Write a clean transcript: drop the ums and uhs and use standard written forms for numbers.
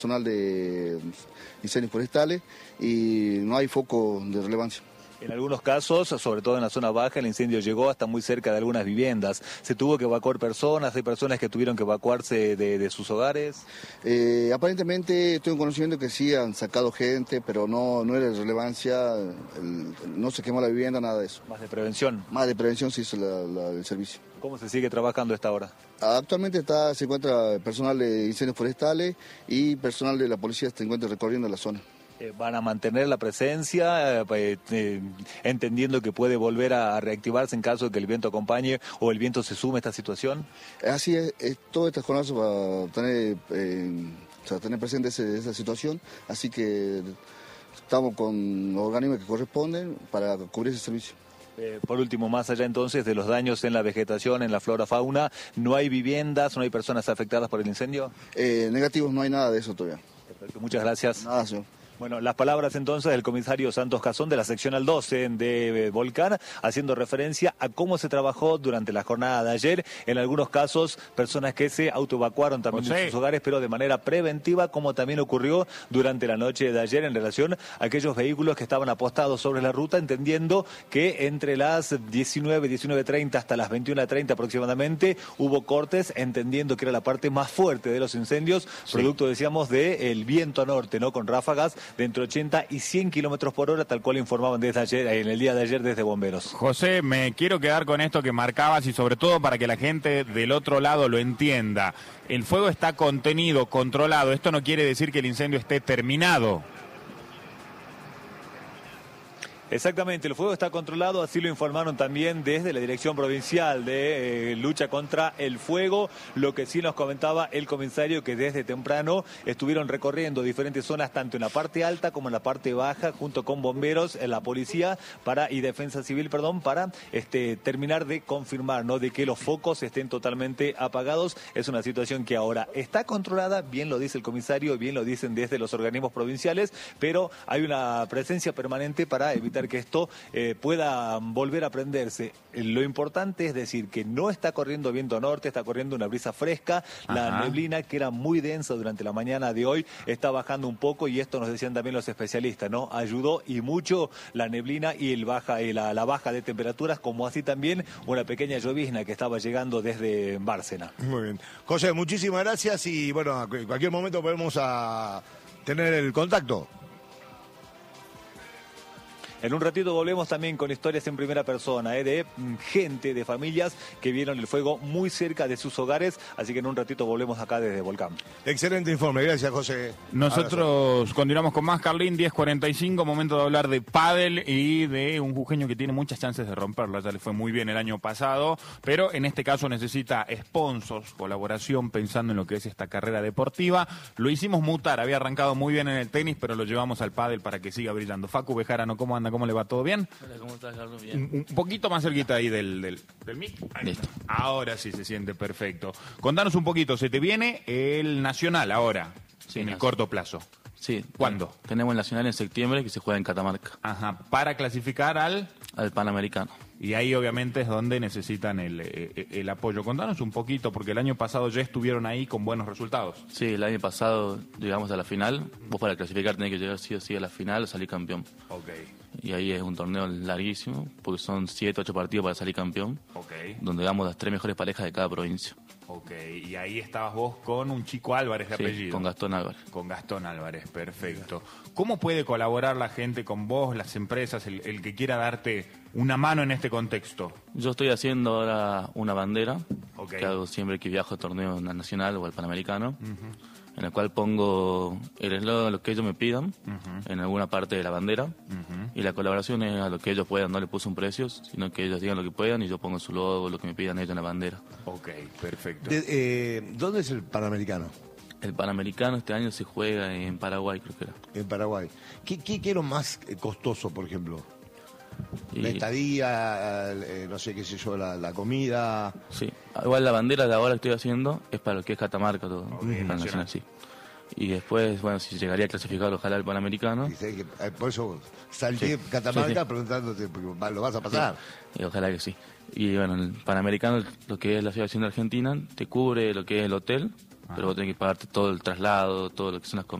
personal de incendios forestales y no hay foco de relevancia. En algunos casos, sobre todo en la zona baja, el incendio llegó hasta muy cerca de algunas viviendas. ¿Se tuvo que evacuar personas? ¿Hay personas que tuvieron que evacuarse de sus hogares? Aparentemente tengo conocimiento que sí han sacado gente, pero no era de relevancia, no se quemó la vivienda, nada de eso. ¿Más de prevención? Más de prevención se hizo el servicio. ¿Cómo se sigue trabajando a esta hora? Actualmente se encuentra personal de incendios forestales y personal de la policía se encuentra recorriendo la zona. ¿Van a mantener la presencia, entendiendo que puede volver a reactivarse en caso de que el viento acompañe o el viento se sume a esta situación? Así es, toda esta jornada se va a tener presente esa situación, así que estamos con los organismos que corresponden para cubrir ese servicio. Por último, más allá entonces de los daños en la vegetación, en la flora, fauna, ¿no hay viviendas, no hay personas afectadas por el incendio? Negativos, no hay nada de eso todavía. Perfecto, muchas gracias. Nada, señor. Bueno, las palabras entonces del comisario Santos Cazón de la seccional 12 de Volcán, haciendo referencia a cómo se trabajó durante la jornada de ayer. En algunos casos, personas que se autoevacuaron también de sus hogares, pero de manera preventiva, como también ocurrió durante la noche de ayer en relación a aquellos vehículos que estaban apostados sobre la ruta, entendiendo que entre las 19:30 hasta las 21:30 aproximadamente hubo cortes, entendiendo que era la parte más fuerte de los incendios, producto, decíamos, del viento norte, ¿no? Con ráfagas de entre 80 y 100 kilómetros por hora, tal cual informaban desde ayer, en el día de ayer desde bomberos. José, me quiero quedar con esto que marcabas y sobre todo para que la gente del otro lado lo entienda. El fuego está contenido, controlado. Esto no quiere decir que el incendio esté terminado. Exactamente, el fuego está controlado, así lo informaron también desde la Dirección Provincial de Lucha contra el Fuego. Lo que sí nos comentaba el comisario, que desde temprano estuvieron recorriendo diferentes zonas, tanto en la parte alta como en la parte baja, junto con bomberos, la policía y defensa civil, para terminar de confirmar, ¿no?, de que los focos estén totalmente apagados. Es una situación que ahora está controlada, bien lo dice el comisario, bien lo dicen desde los organismos provinciales, pero hay una presencia permanente para evitar que esto pueda volver a prenderse. Lo importante es decir que no está corriendo viento norte, está corriendo una brisa fresca. La neblina, que era muy densa durante la mañana de hoy, está bajando un poco, y esto nos decían también los especialistas, ¿no? Ayudó y mucho la neblina y la baja de temperaturas, como así también una pequeña llovizna que estaba llegando desde Bárcena. Muy bien. José, muchísimas gracias y bueno, en cualquier momento podemos tener el contacto. En un ratito volvemos también con historias en primera persona, de gente, de familias que vieron el fuego muy cerca de sus hogares, así que en un ratito volvemos acá desde Volcán. Excelente informe, gracias, José. Nosotros continuamos con más, Carlín, 10:45, momento de hablar de pádel y de un jujeño que tiene muchas chances de romperla. Ya le fue muy bien el año pasado, pero en este caso necesita sponsors, colaboración, pensando en lo que es esta carrera deportiva. Lo hicimos mutar, había arrancado muy bien en el tenis, pero lo llevamos al pádel para que siga brillando. Facu Bejarano, ¿cómo anda? ¿Cómo le va? ¿Todo bien? Hola, ¿cómo estás, Carlos? Bien. Un poquito más cerquita ahí del mic. Listo. Ahora sí se siente perfecto. Contanos un poquito, se te viene el Nacional ahora, en el corto plazo. Sí. ¿Cuándo? Tenemos el Nacional en septiembre, que se juega en Catamarca. Ajá, para clasificar al Panamericano. Y ahí obviamente es donde necesitan el apoyo. Contanos un poquito, porque el año pasado ya estuvieron ahí con buenos resultados. Sí, el año pasado llegamos a la final. Vos para clasificar tenés que llegar sí o sí a la final o salir campeón. Ok. Y ahí es un torneo larguísimo, porque son 7, 8 partidos para salir campeón. Ok. Donde damos las 3 mejores parejas de cada provincia. Ok, y ahí estabas vos con un chico Álvarez de apellido. Con Gastón Álvarez. Con Gastón Álvarez, perfecto. ¿Cómo puede colaborar la gente con vos, las empresas, el que quiera darte una mano en este contexto? Yo estoy haciendo ahora una bandera, Okay. que hago siempre que viajo a torneo nacional o al Panamericano, en el cual pongo el eslogan, lo que ellos me pidan, en alguna parte de la bandera, y la colaboración es a lo que ellos puedan, no le puse un precio, sino que ellos digan lo que puedan y yo pongo su logo, lo que me pidan ellos en la bandera. Ok, perfecto. ¿Dónde es el Panamericano? El Panamericano este año se juega en Paraguay, creo que era. En Paraguay. ¿Qué es lo más costoso, por ejemplo? Y- La estadía, no sé qué sé yo, la comida. Sí, igual la bandera de ahora que estoy haciendo es para lo que es Catamarca, todo. Para el nacional. nacional, sí. Y después, bueno, si llegaría a clasificar, ojalá el Panamericano. Dice que, por eso salí Sí, Catamarca sí. preguntándote, porque lo vas a pasar. Y ojalá que sí. Y bueno, el Panamericano, lo que es la Asociación de Argentina, te cubre lo que es el hotel, pero vos tenés que pagarte todo el traslado, todo lo que son las comidas.